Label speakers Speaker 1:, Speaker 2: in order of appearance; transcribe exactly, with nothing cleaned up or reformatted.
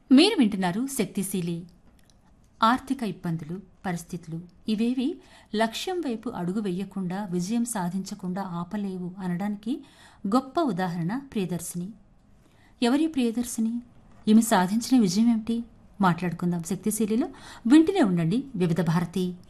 Speaker 1: మీరు వింటున్నారు శక్తిశీలి. ఆర్థిక ఇబ్బందులు, పరిస్థితులు ఇవేవి లక్ష్యం వైపు అడుగు వెయ్యకుండా, విజయం సాధించకుండా ఆపలేవు అనడానికి గొప్ప ఉదాహరణ ప్రియదర్శిని. ఎవరి ప్రియదర్శిని? ఈమె సాధించిన విజయం ఏమిటి? మాట్లాడుకుందాం శక్తిశీలిలో. వింటూనే ఉండండి వివిధ భారతి